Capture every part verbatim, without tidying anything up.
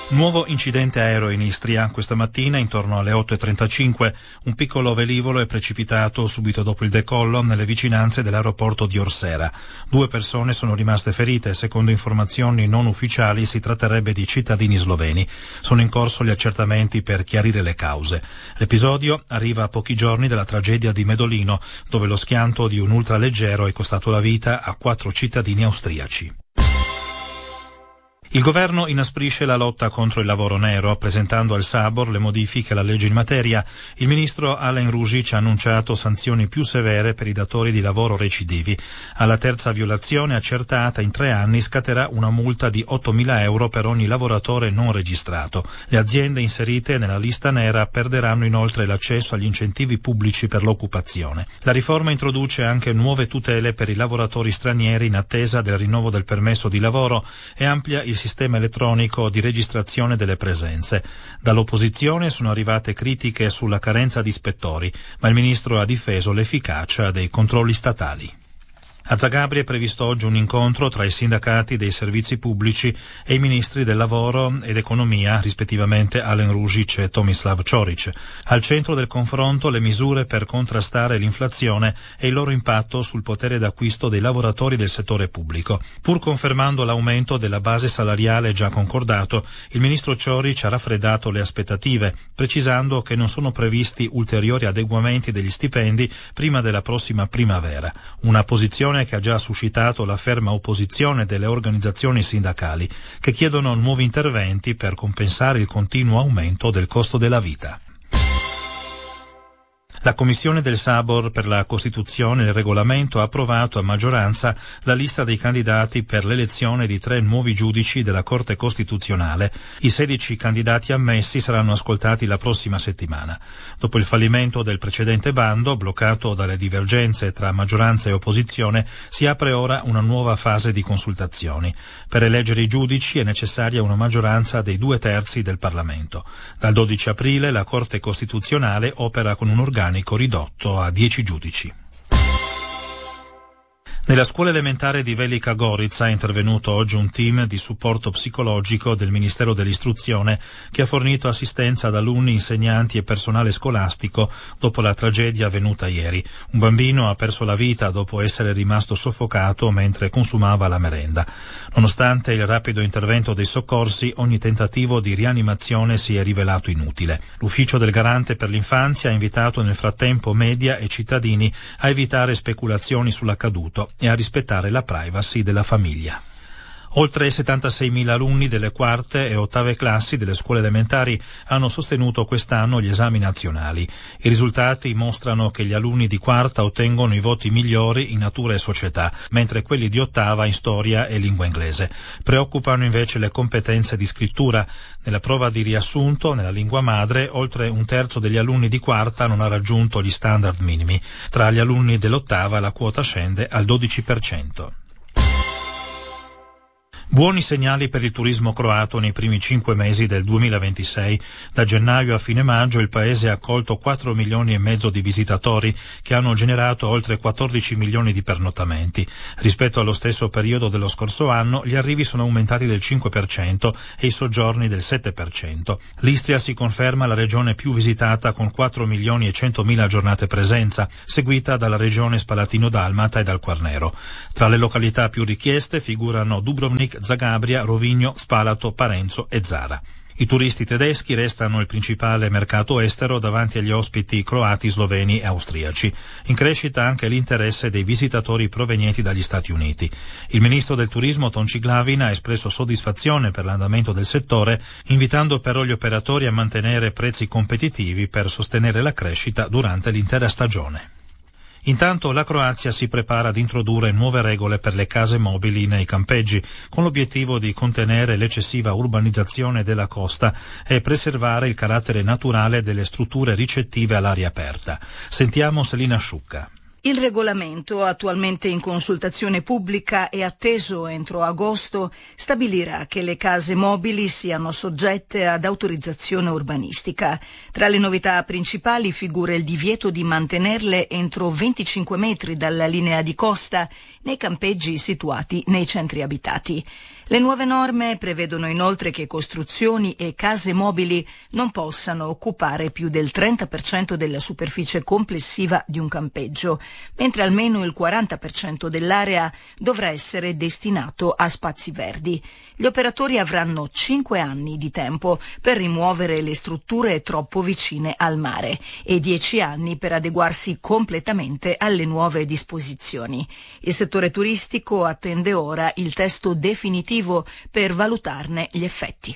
Nuovo incidente aereo in Istria. Questa mattina, intorno alle otto e trentacinque, un piccolo velivolo è precipitato subito dopo il decollo nelle vicinanze dell'aeroporto di Orsera. Due persone sono rimaste ferite. Secondo informazioni non ufficiali si tratterebbe di cittadini sloveni. Sono in corso gli accertamenti per chiarire le cause. L'episodio arriva a pochi giorni dalla tragedia di Medolino, dove lo schianto di un ultraleggero è costato la vita a quattro cittadini austriaci. Il governo inasprisce la lotta contro il lavoro nero, presentando al Sabor le modifiche alla legge in materia. Il ministro Alain Ružić ha annunciato sanzioni più severe per i datori di lavoro recidivi. Alla terza violazione accertata in tre anni scatterà una multa di ottomila euro per ogni lavoratore non registrato. Le aziende inserite nella lista nera perderanno inoltre l'accesso agli incentivi pubblici per l'occupazione. La riforma introduce anche nuove tutele per i lavoratori stranieri in attesa del rinnovo del permesso di lavoro e amplia il sistema elettronico di registrazione delle presenze. Dall'opposizione sono arrivate critiche sulla carenza di ispettori, ma il ministro ha difeso l'efficacia dei controlli statali. A Zagabria è previsto oggi un incontro tra i sindacati dei servizi pubblici e i ministri del lavoro ed economia, rispettivamente Alain Ružić e Tomislav Ćorić. Al centro del confronto le misure per contrastare l'inflazione e il loro impatto sul potere d'acquisto dei lavoratori del settore pubblico. Pur confermando l'aumento della base salariale già concordato, il ministro Ćorić ha raffreddato le aspettative, precisando che non sono previsti ulteriori adeguamenti degli stipendi prima della prossima primavera. Una posizione che ha già suscitato la ferma opposizione delle organizzazioni sindacali, che chiedono nuovi interventi per compensare il continuo aumento del costo della vita. La Commissione del Sabor per la Costituzione e il Regolamento ha approvato a maggioranza la lista dei candidati per l'elezione di tre nuovi giudici della Corte Costituzionale. I sedici candidati ammessi saranno ascoltati la prossima settimana. Dopo il fallimento del precedente bando, bloccato dalle divergenze tra maggioranza e opposizione, si apre ora una nuova fase di consultazioni. Per eleggere i giudici è necessaria una maggioranza dei due terzi del Parlamento. Dal dodici aprile la Corte Costituzionale opera con un organico ridotto a dieci giudici. Nella scuola elementare di Velika Gorica è intervenuto oggi un team di supporto psicologico del Ministero dell'Istruzione che ha fornito assistenza ad alunni, insegnanti e personale scolastico dopo la tragedia avvenuta ieri. Un bambino ha perso la vita dopo essere rimasto soffocato mentre consumava la merenda. Nonostante il rapido intervento dei soccorsi, ogni tentativo di rianimazione si è rivelato inutile. L'ufficio del Garante per l'infanzia ha invitato nel frattempo media e cittadini a evitare speculazioni sull'accaduto e a rispettare la privacy della famiglia. Oltre settantaseimila alunni delle quarte e ottave classi delle scuole elementari hanno sostenuto quest'anno gli esami nazionali. I risultati mostrano che gli alunni di quarta ottengono i voti migliori in natura e società, mentre quelli di ottava in storia e lingua inglese. Preoccupano invece le competenze di scrittura. Nella prova di riassunto, nella lingua madre, oltre un terzo degli alunni di quarta non ha raggiunto gli standard minimi. Tra gli alunni dell'ottava la quota scende al dodici per cento. Buoni segnali per il turismo croato nei primi cinque mesi del duemilaventisei. Da gennaio a fine maggio il paese ha accolto quattro milioni e mezzo di visitatori che hanno generato oltre quattordici milioni di pernottamenti. Rispetto allo stesso periodo dello scorso anno gli arrivi sono aumentati del cinque per cento e i soggiorni del sette per cento. L'Istria si conferma la regione più visitata con quattro milioni e centomila giornate presenza, seguita dalla regione Spalatino-Dalmata e dal Quarnero. Tra le località più richieste figurano Dubrovnik, Zagabria, Rovigno, Spalato, Parenzo e Zara. I turisti tedeschi restano il principale mercato estero davanti agli ospiti croati, sloveni e austriaci. In crescita anche l'interesse dei visitatori provenienti dagli Stati Uniti. Il ministro del turismo Tonči Glavina ha espresso soddisfazione per l'andamento del settore, invitando però gli operatori a mantenere prezzi competitivi per sostenere la crescita durante l'intera stagione. Intanto la Croazia si prepara ad introdurre nuove regole per le case mobili nei campeggi, con l'obiettivo di contenere l'eccessiva urbanizzazione della costa e preservare il carattere naturale delle strutture ricettive all'aria aperta. Sentiamo Selina Sciucca. Il regolamento, attualmente in consultazione pubblica e atteso entro agosto, stabilirà che le case mobili siano soggette ad autorizzazione urbanistica. Tra le novità principali figura il divieto di mantenerle entro venticinque metri dalla linea di costa nei campeggi situati nei centri abitati. Le nuove norme prevedono inoltre che costruzioni e case mobili non possano occupare più del trenta per cento della superficie complessiva di un campeggio, mentre almeno il quaranta per cento dell'area dovrà essere destinato a spazi verdi. Gli operatori avranno cinque anni di tempo per rimuovere le strutture troppo vicine al mare e dieci anni per adeguarsi completamente alle nuove disposizioni. Il settore turistico attende ora il testo definitivo per valutarne gli effetti.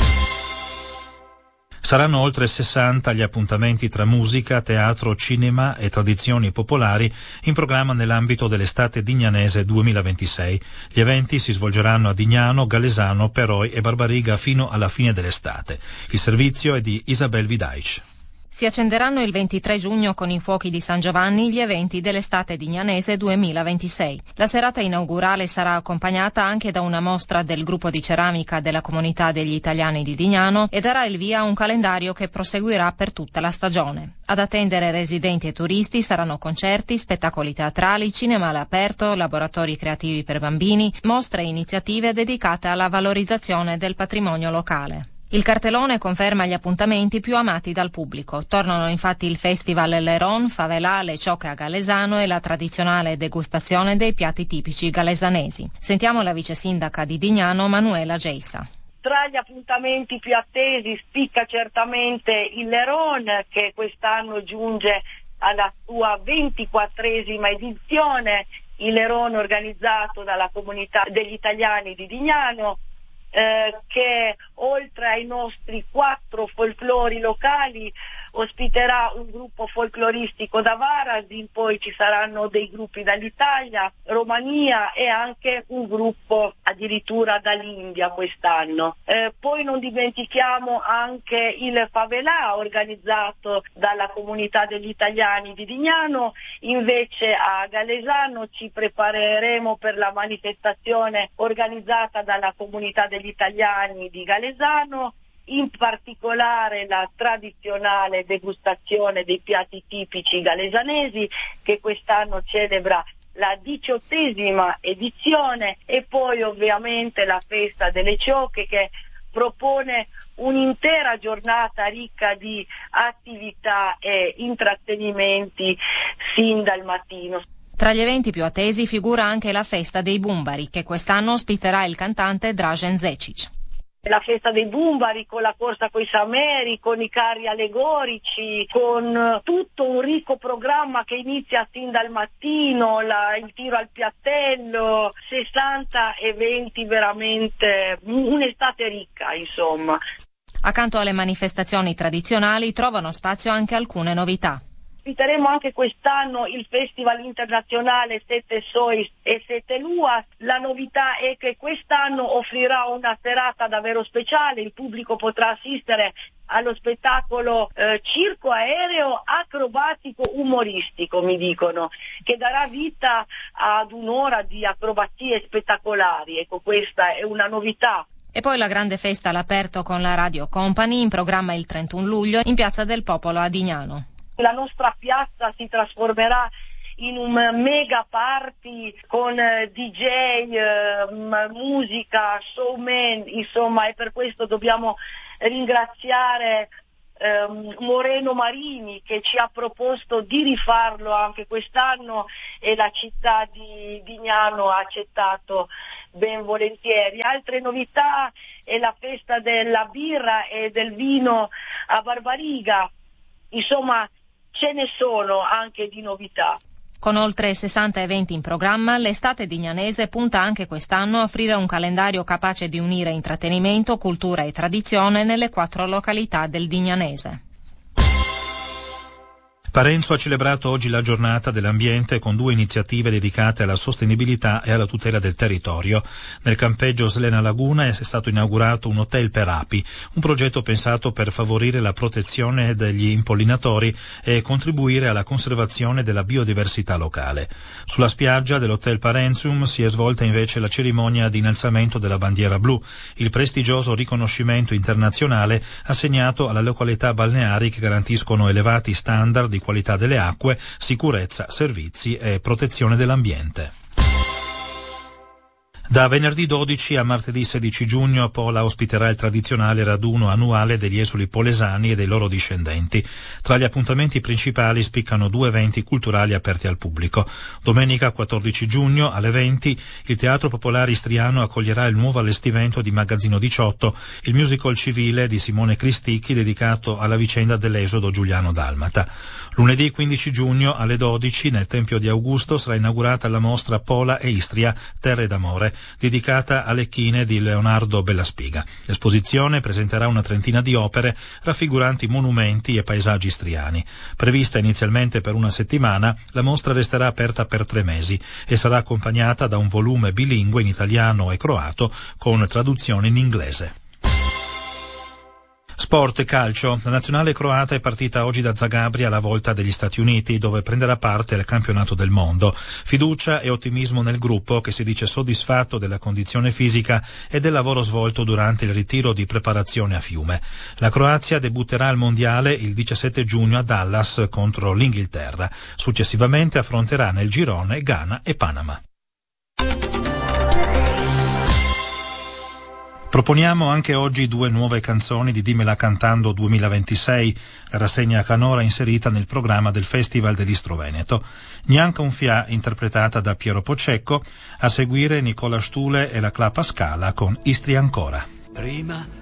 Saranno oltre sessanta gli appuntamenti tra musica, teatro, cinema e tradizioni popolari in programma nell'ambito dell'estate dignanese duemilaventisei. Gli eventi si svolgeranno a Dignano, Galesano, Peroi e Barbariga fino alla fine dell'estate. Il servizio è di Isabel Vidaic. Si accenderanno il ventitré giugno con i fuochi di San Giovanni gli eventi dell'estate dignanese duemilaventisei. La serata inaugurale sarà accompagnata anche da una mostra del gruppo di ceramica della comunità degli italiani di Dignano e darà il via a un calendario che proseguirà per tutta la stagione. Ad attendere residenti e turisti saranno concerti, spettacoli teatrali, cinema all'aperto, laboratori creativi per bambini, mostre e iniziative dedicate alla valorizzazione del patrimonio locale. Il cartellone conferma gli appuntamenti più amati dal pubblico. Tornano infatti il Festival Leron, Favelà, le ciocche a Galesano e la tradizionale degustazione dei piatti tipici galesanesi. Sentiamo la vice sindaca di Dignano, Manuela Geissa. Tra gli appuntamenti più attesi spicca certamente il Leron, che quest'anno giunge alla sua ventiquattresima edizione. Il Leron organizzato dalla comunità degli italiani di Dignano, Eh, che oltre ai nostri quattro folclori locali ospiterà un gruppo folcloristico da Varazin, poi ci saranno dei gruppi dall'Italia, Romania e anche un gruppo addirittura dall'India quest'anno. Eh, poi non dimentichiamo anche il Favelà organizzato dalla comunità degli italiani di Dignano. Invece a Galesano ci prepareremo per la manifestazione organizzata dalla comunità degli italiani di Galesano, in particolare la tradizionale degustazione dei piatti tipici galesanesi, che quest'anno celebra la diciottesima edizione, e poi ovviamente la festa delle ciocche, che propone un'intera giornata ricca di attività e intrattenimenti sin dal mattino. Tra gli eventi più attesi figura anche la festa dei Bumbari, che quest'anno ospiterà il cantante Dražen Zečić. La festa dei Bumbari con la corsa coi Sameri, con i carri allegorici, con tutto un ricco programma che inizia sin dal mattino, la, il tiro al piattello, sessanta eventi, veramente un'estate ricca, insomma. Accanto alle manifestazioni tradizionali trovano spazio anche alcune novità. Ospiteremo anche quest'anno il Festival internazionale Sette Sois e Sette Luas. La novità è che quest'anno offrirà una serata davvero speciale. Il pubblico potrà assistere allo spettacolo eh, circo aereo acrobatico umoristico, mi dicono, che darà vita ad un'ora di acrobazie spettacolari. Ecco, questa è una novità. E poi la grande festa all'aperto con la Radio Company, in programma il trentuno luglio in Piazza del Popolo a Dignano. La nostra piazza si trasformerà in un mega party con D J, eh, musica, showman, insomma, e per questo dobbiamo ringraziare eh, Moreno Marini, che ci ha proposto di rifarlo anche quest'anno, e la città di Dignano ha accettato ben volentieri. Altre novità è la festa della birra e del vino a Barbariga. Insomma, ce ne sono anche di novità. Con oltre sessanta eventi in programma, l'estate dignanese punta anche quest'anno a offrire un calendario capace di unire intrattenimento, cultura e tradizione nelle quattro località del Dignanese. Parenzo ha celebrato oggi la giornata dell'ambiente con due iniziative dedicate alla sostenibilità e alla tutela del territorio. Nel campeggio Slena Laguna è stato inaugurato un hotel per api, un progetto pensato per favorire la protezione degli impollinatori e contribuire alla conservazione della biodiversità locale. Sulla spiaggia dell'hotel Parenzium si è svolta invece la cerimonia di innalzamento della bandiera blu, il prestigioso riconoscimento internazionale assegnato alle località balneari che garantiscono elevati standard di qualità delle acque, sicurezza, servizi e protezione dell'ambiente. Da venerdì dodici a martedì sedici giugno Pola ospiterà il tradizionale raduno annuale degli esuli polesani e dei loro discendenti. Tra gli appuntamenti principali spiccano due eventi culturali aperti al pubblico. Domenica quattordici giugno alle venti il Teatro Popolare Istriano accoglierà il nuovo allestimento di Magazzino diciotto, il musical civile di Simone Cristicchi dedicato alla vicenda dell'esodo giuliano-dalmata. Lunedì quindici giugno alle dodici nel Tempio di Augusto sarà inaugurata la mostra Pola e Istria, Terre d'amore, dedicata alle chine di Leonardo Bellaspiga. L'esposizione presenterà una trentina di opere raffiguranti monumenti e paesaggi istriani. Prevista inizialmente per una settimana, la mostra resterà aperta per tre mesi e sarà accompagnata da un volume bilingue in italiano e croato con traduzione in inglese. Sport e calcio. La nazionale croata è partita oggi da Zagabria alla volta degli Stati Uniti, dove prenderà parte al campionato del mondo. Fiducia e ottimismo nel gruppo, che si dice soddisfatto della condizione fisica e del lavoro svolto durante il ritiro di preparazione a Fiume. La Croazia debutterà al mondiale il diciassette giugno a Dallas contro l'Inghilterra. Successivamente affronterà nel girone Ghana e Panama. Proponiamo anche oggi due nuove canzoni di Dimmela Cantando duemilaventisei, la rassegna canora inserita nel programma del Festival dell'Istro Veneto. Neanche un fià, interpretata da Piero Pocecco, a seguire Nicola Stule e la Clapa Scala con Istria ancora. Prima